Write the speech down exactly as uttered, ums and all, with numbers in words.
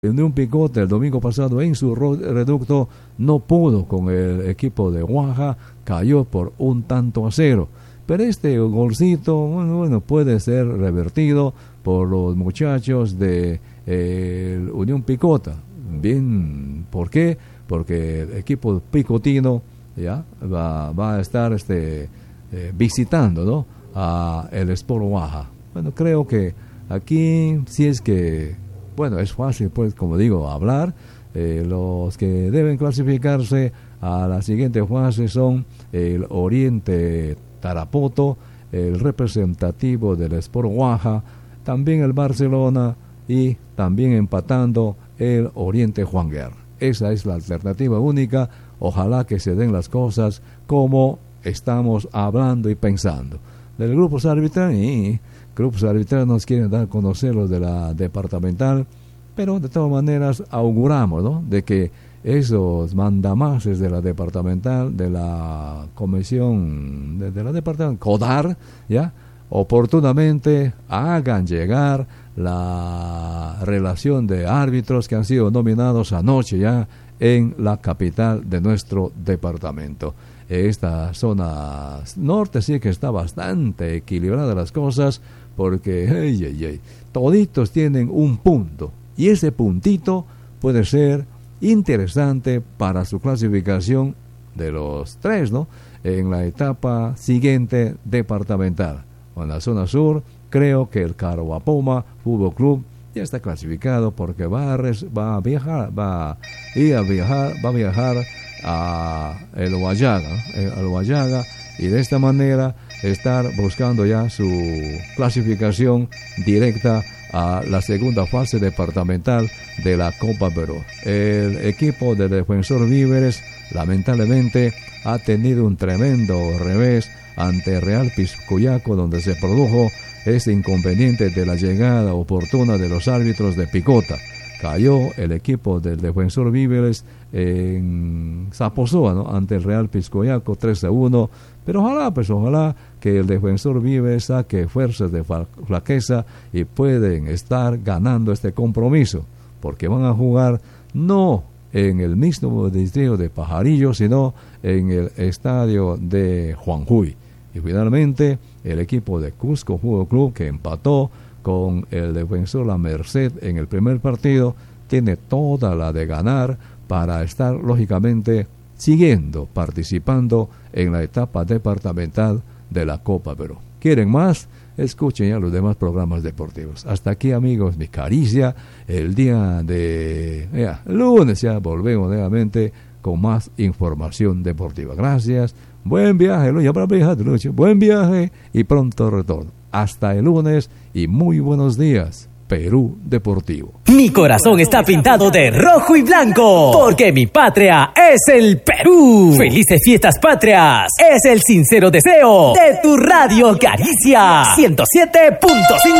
Unión Picota el domingo pasado en su reducto no pudo con el equipo de Guaja, cayó por un tanto a cero. Pero este golcito, bueno, bueno puede ser revertido por los muchachos de eh, Unión Picota. Bien, ¿por qué? Porque el equipo picotino ya va, va a estar este eh, visitando, ¿no?, a el Sport Guaja. Bueno, creo que aquí si es que bueno, es fácil, pues, como digo, hablar. Eh, los que deben clasificarse a la siguiente fase son el Oriente Tarapoto, el representativo del Sport Guaja, también el Barcelona y también empatando el Oriente Juan Guerra. Esa es la alternativa única. Ojalá que se den las cosas como estamos hablando y pensando. Del grupo arbitral y grupos arbitrales nos quieren dar a conocer los de la departamental, pero de todas maneras auguramos, ¿no?, de que esos mandamases de la departamental, de la comisión de, de la departamental, CODAR, ya, oportunamente hagan llegar la relación de árbitros que han sido nominados anoche ya en la capital de nuestro departamento. Esta zona norte sí que está bastante equilibrada las cosas, porque hey, hey, hey, toditos tienen un punto, y ese puntito puede ser interesante para su clasificación de los tres, ¿no?, en la etapa siguiente departamental. En la zona sur, creo que el Caruapoma Fútbol Club ya está clasificado porque va a, res, va a viajar, va a ir a viajar, va a viajar a el Guayaga, eh, al Guayaga, y de esta manera estar buscando ya su clasificación directa a la segunda fase departamental de la Copa Perú. El equipo de Defensor Víveres lamentablemente ha tenido un tremendo revés ante Real Piscoyaco, donde se produjo este inconveniente de la llegada oportuna de los árbitros de Picota. Cayó el equipo del Defensor Víveres en Zaposoa, ¿no?, ante el Real Piscoyaco tres a uno, pero ojalá, pues ojalá que el Defensor Víveres saque fuerzas de flaqueza y pueden estar ganando este compromiso, porque van a jugar no en el mismo distrito de Pajarillo, sino en el estadio de Juanjuy. Y finalmente el equipo de Cusco Fútbol Club, que empató con el Defensor La Merced en el primer partido, tiene toda la de ganar para estar lógicamente siguiendo participando en la etapa departamental de la Copa Perú. ¿Quieren más? Escuchen ya los demás programas deportivos. Hasta aquí, amigos, mi caricia. El día de ya, lunes ya volvemos nuevamente con más información deportiva. Gracias. Buen viaje, ya para viajar, buen viaje y pronto retorno. Hasta el lunes y muy buenos días, Perú Deportivo. Mi corazón está pintado de rojo y blanco, porque mi patria es el Perú. Felices fiestas patrias, es el sincero deseo de tu Radio Caricia ciento siete punto cinco.